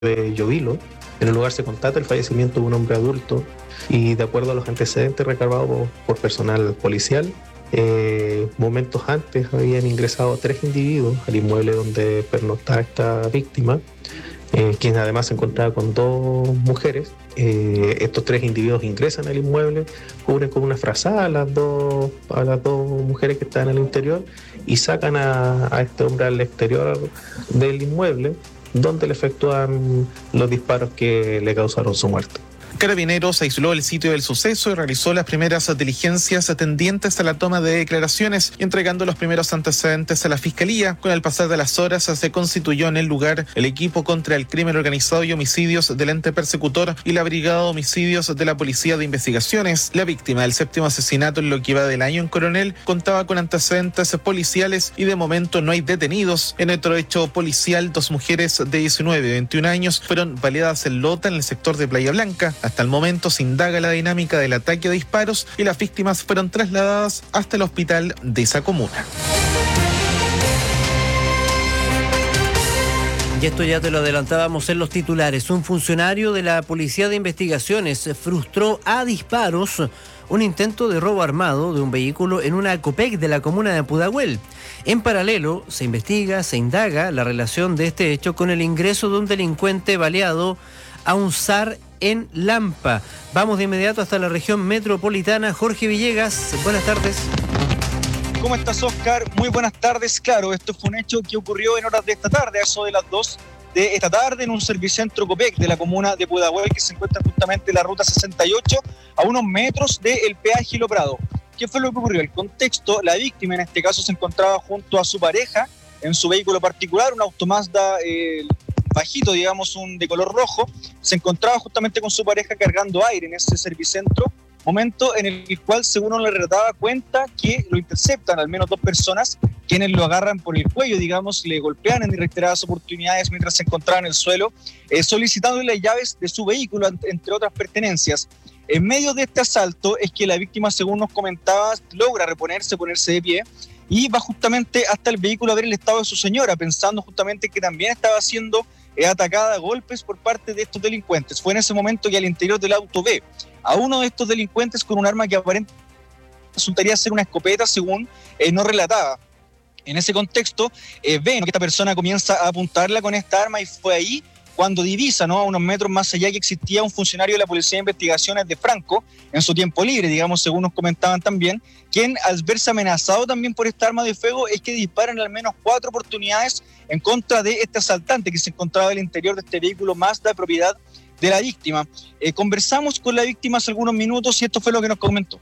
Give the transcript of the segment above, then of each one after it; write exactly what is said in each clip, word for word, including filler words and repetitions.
de Llovilo. En el lugar se constata el fallecimiento de un hombre adulto y de acuerdo a los antecedentes recabados por personal policial, eh, momentos antes habían ingresado tres individuos al inmueble donde pernoctaba esta víctima, eh, quien además se encontraba con dos mujeres. Eh, estos tres individuos ingresan al inmueble, cubren con una frazada a las dos, a las dos mujeres que están al interior y sacan a, a este hombre al exterior del inmueble, donde le efectúan los disparos que le causaron su muerte. Carabineros aisló el sitio del suceso y realizó las primeras diligencias atendientes a la toma de declaraciones y entregando los primeros antecedentes a la Fiscalía. Con el pasar de las horas se constituyó en el lugar el equipo contra el crimen organizado y homicidios del ente persecutor y la Brigada de Homicidios de la Policía de Investigaciones. La víctima del séptimo asesinato en lo que iba del año en Coronel contaba con antecedentes policiales y de momento no hay detenidos. En otro hecho policial, dos mujeres de diecinueve y veintiún años fueron baleadas en Lota, en el sector de Playa Blanca. Hasta el momento se indaga la dinámica del ataque a disparos y las víctimas fueron trasladadas hasta el hospital de esa comuna. Y esto ya te lo adelantábamos en los titulares. Un funcionario de la Policía de Investigaciones frustró a disparos un intento de robo armado de un vehículo en una Copec de la comuna de Pudahuel. En paralelo, se investiga, se indaga la relación de este hecho con el ingreso de un delincuente baleado a un S A R en Lampa. Vamos de inmediato hasta la región metropolitana. Jorge Villegas, buenas tardes. ¿Cómo estás, Oscar? Muy buenas tardes. Claro, esto fue un hecho que ocurrió en horas de esta tarde, a eso de las dos de esta tarde, en un servicentro Copec de la comuna de Pudahuel, que se encuentra justamente en la ruta sesenta y ocho, a unos metros del peaje Lo Prado. ¿Qué fue lo que ocurrió? El contexto: la víctima en este caso se encontraba junto a su pareja en su vehículo particular, un auto Mazda eh, bajito, digamos, un de color rojo. Se encontraba justamente con su pareja cargando aire en ese servicentro, momento en el cual, según uno le relataba, cuenta que lo interceptan al menos dos personas, quienes lo agarran por el cuello, digamos, le golpean en reiteradas oportunidades mientras se encontraba en el suelo, eh, solicitándole las llaves de su vehículo, entre otras pertenencias. En medio de este asalto es que la víctima, según nos comentaba, logra reponerse, ponerse de pie, y va justamente hasta el vehículo a ver el estado de su señora, pensando justamente que también estaba siendo eh, atacada a golpes por parte de estos delincuentes. Fue en ese momento que al interior del auto ve a uno de estos delincuentes con un arma que aparentemente resultaría ser una escopeta, según eh, nos relataba. En ese contexto, eh, ven que esta persona comienza a apuntarla con esta arma, y fue ahí cuando divisa, ¿no?, a unos metros más allá, que existía un funcionario de la Policía de Investigaciones de Franco en su tiempo libre, digamos, según nos comentaban también, quien, al verse amenazado también por esta arma de fuego, es que disparan al menos cuatro oportunidades en contra de este asaltante que se encontraba al interior de este vehículo Mazda, propiedad de la víctima. Eh, conversamos con la víctima hace algunos minutos y esto fue lo que nos comentó.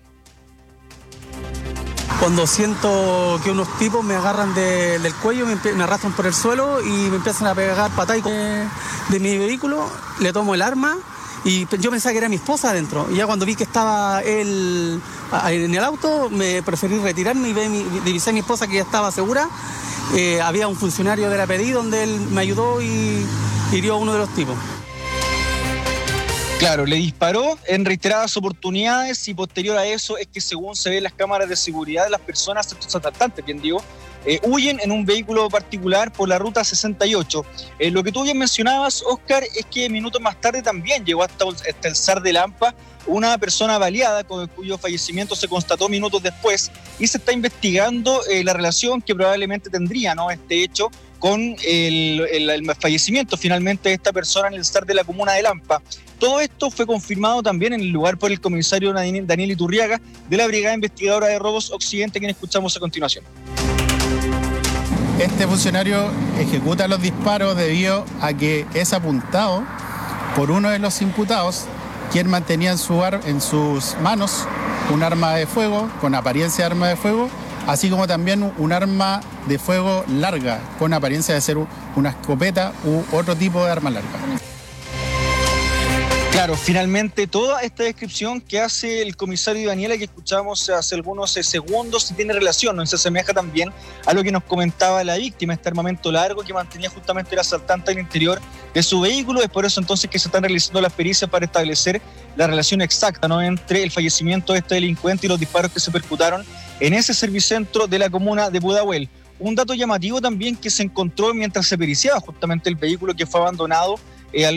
Cuando siento que unos tipos me agarran de, del cuello, me, me arrastran por el suelo y me empiezan a pegar patadas de, de mi vehículo, le tomo el arma y yo pensaba que era mi esposa adentro. Y ya cuando vi que estaba él en el auto, me preferí retirarme y ve mi, divisé a mi esposa, que ya estaba segura. Eh, había un funcionario de la P D I donde él me ayudó y hirió a uno de los tipos. Claro, le disparó en reiteradas oportunidades, y posterior a eso es que, según se ve en las cámaras de seguridad, las personas, estos asaltantes, bien digo, eh, huyen en un vehículo particular por la ruta sesenta y ocho. Eh, lo que tú bien mencionabas, Oscar, es que minutos más tarde también llegó hasta, hasta el S A R de Lampa una persona baleada, con cuyo fallecimiento se constató minutos después, y se está investigando eh, la relación que probablemente tendría, ¿no?, este hecho con el, el, el fallecimiento finalmente de esta persona en el S A R de la comuna de Lampa. Todo esto fue confirmado también en el lugar por el comisario Daniel Iturriaga, de la Brigada Investigadora de Robos Occidente, quien escuchamos a continuación. Este funcionario ejecuta los disparos debido a que es apuntado por uno de los imputados, quien mantenía en, su ar- en sus manos un arma de fuego, con apariencia de arma de fuego, así como también un arma de fuego larga, con apariencia de ser una escopeta u otro tipo de arma larga. Claro, finalmente toda esta descripción que hace el comisario Daniela, que escuchamos hace algunos segundos, tiene relación, ¿no? Se asemeja también a lo que nos comentaba la víctima, este armamento largo que mantenía justamente el asaltante al interior de su vehículo. Es por eso entonces que se están realizando las pericias para establecer la relación exacta, ¿no?, entre el fallecimiento de este delincuente y los disparos que se percutaron en ese servicentro de la comuna de Pudahuel. Un dato llamativo también que se encontró mientras se periciaba justamente el vehículo que fue abandonado eh,